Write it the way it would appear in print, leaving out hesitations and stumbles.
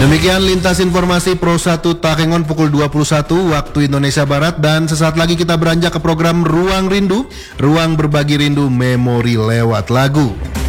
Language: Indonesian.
Demikian lintas informasi Pro 1 Takengon pukul 21 waktu Indonesia Barat. Dan sesaat lagi kita beranjak ke program Ruang Rindu, ruang berbagi rindu memori lewat lagu.